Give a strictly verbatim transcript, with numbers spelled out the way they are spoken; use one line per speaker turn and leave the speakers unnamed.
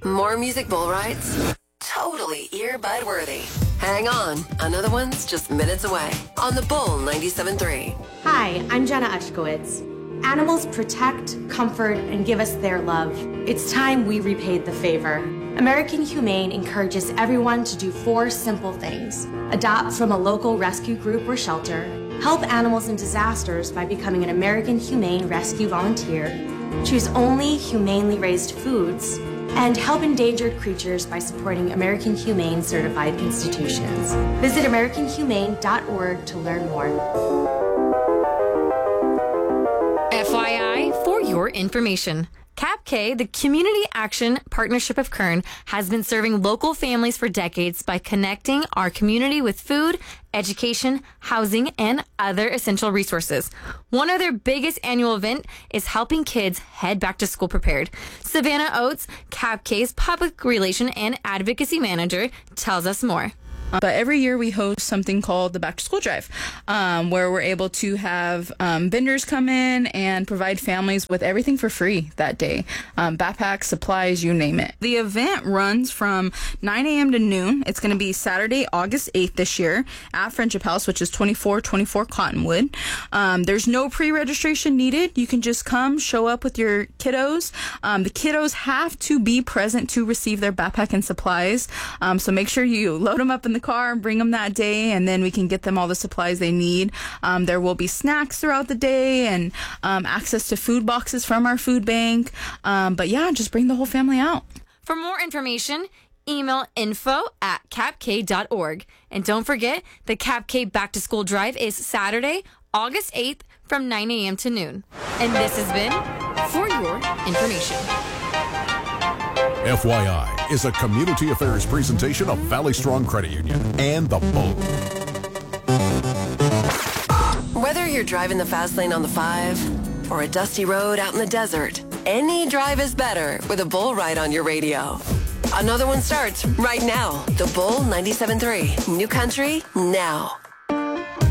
More music bull rides? Totally earbud worthy. Hang on, another one's just minutes away on the Bull ninety-seven point three.
Hi, I'm Jenna Ushkowitz. Animals protect, comfort, and give us their love. It's time we repaid the favor. American Humane encourages everyone to do four simple things. Adopt from a local rescue group or shelter, help animals in disasters by becoming an American Humane Rescue volunteer, choose only humanely raised foods, and help endangered creatures by supporting American Humane certified institutions. Visit american humane dot org to learn more.
F Y I, for your information, C A P K, the Community Action Partnership of Kern, has been serving local families for decades by connecting our community with food, education, housing, and other essential resources. One of their biggest annual event is helping kids head back to school prepared. Savannah Oates, C A P K's Public Relation and Advocacy Manager, tells us more.
But every year we host something called the Back to School Drive, um, where we're able to have um, vendors come in and provide families with everything for free that day. Um, backpacks, supplies, you name it. The event runs from nine a.m. to noon. It's going to be Saturday, August eighth this year at Friendship House, which is twenty-four twenty-four Cottonwood. Um, there's no pre-registration needed. You can just come, show up with your kiddos. Um, the kiddos have to be present to receive their backpack and supplies. Um, so make sure you load them up in the car and bring them that day, and then we can get them all the supplies they need. Um, there will be snacks throughout the day and um, access to food boxes from our food bank. Um, but yeah, just bring the whole family out.
For more information, email info at capk dot org. And don't forget, the C A P K Back to School Drive is Saturday, August eighth from nine a.m. to noon. And this has been For Your Information.
F Y I is a community affairs presentation of Valley Strong Credit Union and the Bull.
Whether you're driving the fast lane on the five or a dusty road out in the desert, any drive is better with a Bull ride on your radio. Another one starts right now. The Bull ninety-seven point three. New country now.